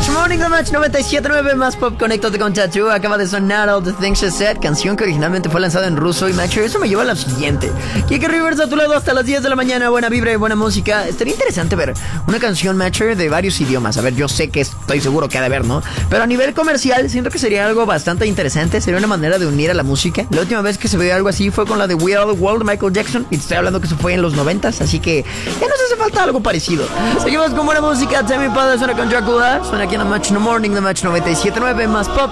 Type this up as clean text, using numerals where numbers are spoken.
Morning, The Match 97.9 más pop. Conéctate con Tattoo. Acaba de sonar All the Things She Said, canción que originalmente fue lanzada en ruso. Y Macho, eso me lleva a lo siguiente: Kike Rivers a tu lado hasta las 10 de la mañana. Buena vibra y buena música. Estaría interesante ver una canción, Macho, de varios idiomas. A ver, yo sé que estoy seguro que ha de haber, ¿no? Pero a nivel comercial siento que sería algo bastante interesante. Sería una manera de unir a la música. La última vez que se vio algo así fue con la de We Are The World, Michael Jackson. Y te estoy hablando que eso fue en los 90s. Así que ya nos hace falta algo parecido. Seguimos con buena música. Tammy Padre suena con Dracula. Suena aquí en The Match No Morning, The Match 97.9 más pop.